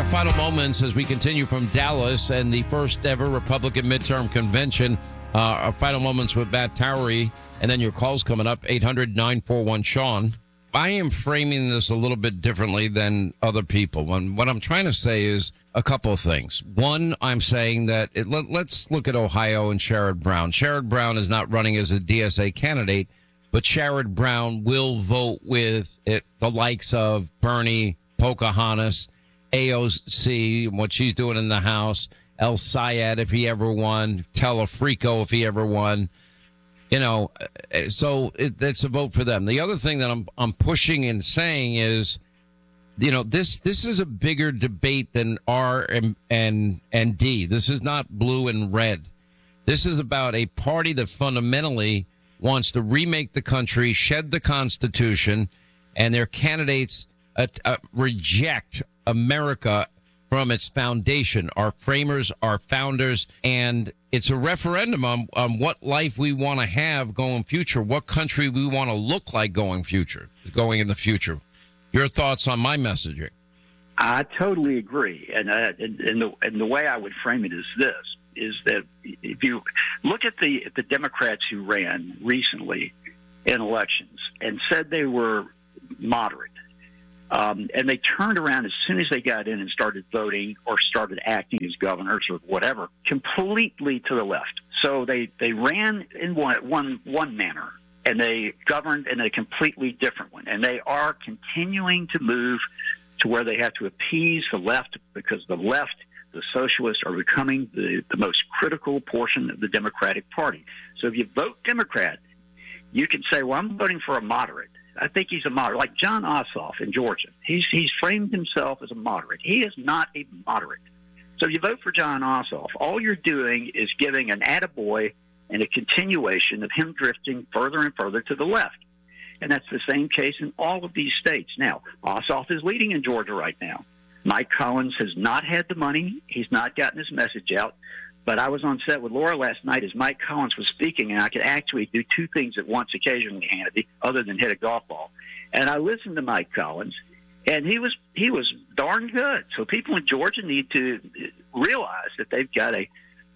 final moments as we continue from Dallas and the first ever Republican midterm convention. Our final moments with Matt Towery, and then your calls coming up, 800-941-SEAN. I am framing this a little bit differently than other people. What I'm trying to say is a couple of things. One, I'm saying that let's look at Ohio and Sherrod Brown. Sherrod Brown is not running as a DSA candidate, but Sherrod Brown will vote with the likes of Bernie, Pocahontas, AOC, what she's doing in the House, El Sayed if he ever won, Telefrico if he ever won. So that's a vote for them. The other thing that I'm pushing and saying is, this is a bigger debate than R and D. This is not blue and red. This is about a party that fundamentally wants to remake the country, shed the Constitution, and their candidates reject America from its foundation, our framers, our founders, and it's a referendum on what life we want to have going future, what country we want to look like going in the future. Your thoughts on my messaging? I totally agree, and the way I would frame it is this: is that if you look at the Democrats who ran recently in elections and said they were moderate. And they turned around as soon as they got in and started voting or started acting as governors or whatever, completely to the left. So they ran in one manner, and they governed in a completely different one. And they are continuing to move to where they have to appease the left, because the left, the socialists, are becoming the most critical portion of the Democratic Party. So if you vote Democrat, you can say, well, I'm voting for a moderate. I think he's a moderate, like Jon Ossoff in Georgia. He's framed himself as a moderate. He is not a moderate. So if you vote for Jon Ossoff, all you're doing is giving an attaboy and a continuation of him drifting further and further to the left. And that's the same case in all of these states. Now, Ossoff is leading in Georgia right now. Mike Collins has not had the money. He's not gotten his message out. But I was on set with Laura last night as Mike Collins was speaking, and I could actually do two things at once occasionally, Hannity, other than hit a golf ball. And I listened to Mike Collins, and he was darn good. So people in Georgia need to realize that they've got a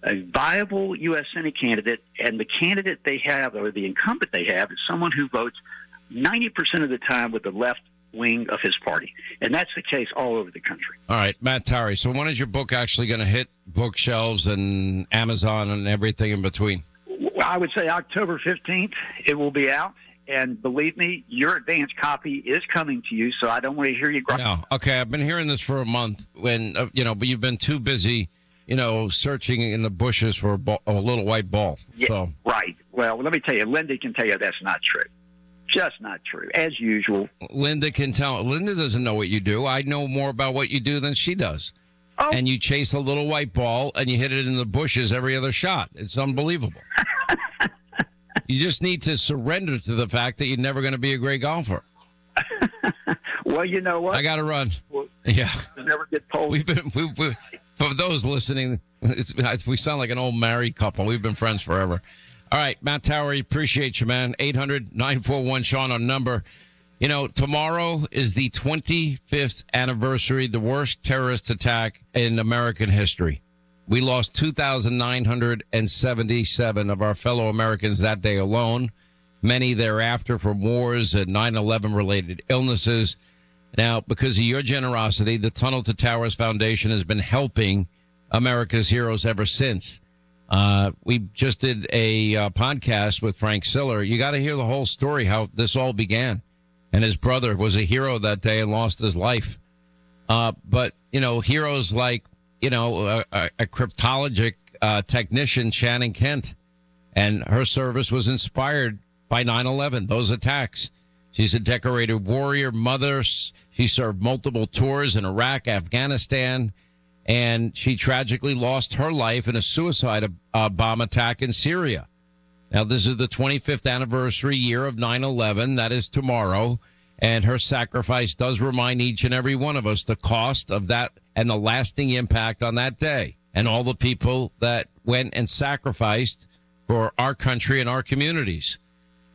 viable U.S. Senate candidate, and the candidate they have, or the incumbent they have, is someone who votes 90% of the time with the left wing of his party. And that's the case all over the country. All right, Matt Towery. So when is your book actually going to hit bookshelves and Amazon and everything in between? I would say October 15th, it will be out. And believe me, your advance copy is coming to you, so I don't want to hear you gripe. No. Okay, I've been hearing this for a month, but you've been too busy, searching in the bushes for a little white ball. Yeah, so. Right. Well, let me tell you, Linda can tell you that's not true. Just not true, as usual. Linda can tell. Linda doesn't know what you do. I know more about what you do than she does. Oh. And you chase a little white ball, and you hit it in the bushes every other shot. It's unbelievable. You just need to surrender to the fact that you're never going to be a great golfer. Well, you know what? I got to run. Well, yeah. Never get told. For those listening, we sound like an old married couple. We've been friends forever. All right, Matt Towery, appreciate you, man. 800-941-SEAN on number. Tomorrow is the 25th anniversary, the worst terrorist attack in American history. We lost 2,977 of our fellow Americans that day alone, many thereafter from wars and 9/11 related illnesses. Now, because of your generosity, the Tunnel to Towers Foundation has been helping America's heroes ever since. We just did a podcast with Frank Siller. You got to hear the whole story, how this all began. And his brother was a hero that day and lost his life. But heroes like, a cryptologic technician, Shannon Kent, and her service was inspired by 9/11, those attacks. She's a decorated warrior, mother. She served multiple tours in Iraq, Afghanistan, and she tragically lost her life in a suicide bomb attack in Syria. Now, this is the 25th anniversary year of 9/11. That is tomorrow. And her sacrifice does remind each and every one of us the cost of that and the lasting impact on that day and all the people that went and sacrificed for our country and our communities.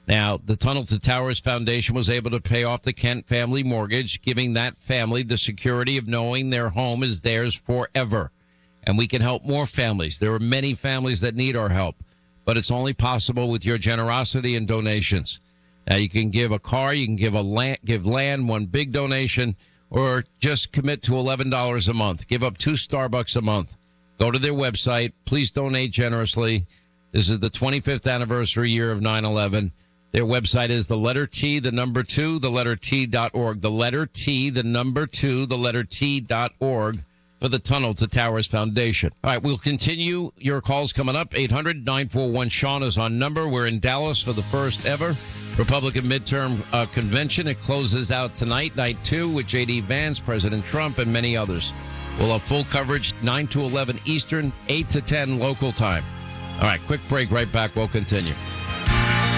Now, the Tunnel to Towers Foundation was able to pay off the Kent family mortgage, giving that family the security of knowing their home is theirs forever. And we can help more families. There are many families that need our help, but it's only possible with your generosity and donations. Now, you can give a car, you can give land, one big donation, or just commit to $11 a month. Give up 2 Starbucks a month. Go to their website. Please donate generously. This is the 25th anniversary year of 9/11. Their website is the letter T, the number 2, the letter T.org. The letter T, the number 2, the letter T.org for the Tunnel to Towers Foundation. All right, we'll continue. Your calls coming up. 800-941-SEAN is on number. We're in Dallas for the first ever Republican midterm convention. It closes out tonight, night 2, with J.D. Vance, President Trump, and many others. We'll have full coverage 9 to 11 Eastern, 8 to 10 local time. All right, quick break. Right back. We'll continue.